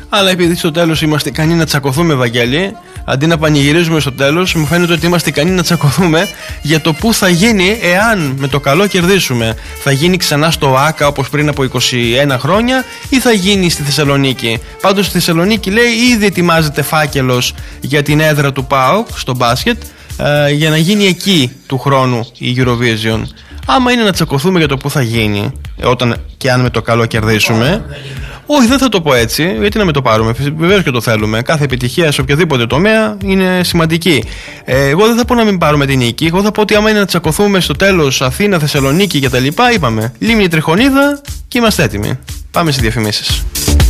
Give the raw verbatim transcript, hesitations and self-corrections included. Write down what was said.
Αλλά επειδή στο τέλος είμαστε ικανοί να τσακωθούμε, Βαγγέλη, αντί να πανηγυρίζουμε στο τέλος, μου φαίνεται ότι είμαστε ικανοί να τσακωθούμε για το πού θα γίνει εάν με το καλό κερδίσουμε. Θα γίνει ξανά στο ΆΚΑ όπως πριν από είκοσι ένα χρόνια ή θα γίνει στη Θεσσαλονίκη? Πάντως στη Θεσσαλονίκη, λέει, ήδη ετοιμάζεται φάκελος για την έδρα του ΠΑΟΚ στο μπάσκετ, ε, για να γίνει εκεί του χρόνου η Eurovision. Άμα είναι να τσακωθούμε για το πού θα γίνει, όταν και αν με το καλό κερδίσουμε. Όχι, δεν θα το πω έτσι, γιατί να με το πάρουμε. Βεβαίως και το θέλουμε. Κάθε επιτυχία σε οποιοδήποτε τομέα είναι σημαντική. Ε, εγώ δεν θα πω να μην πάρουμε την νίκη. Εγώ θα πω ότι άμα είναι να τσακωθούμε στο τέλος Αθήνα, Θεσσαλονίκη κτλ., είπαμε Λίμνη, Τριχονίδα και είμαστε έτοιμοι. Πάμε στις διαφημίσεις.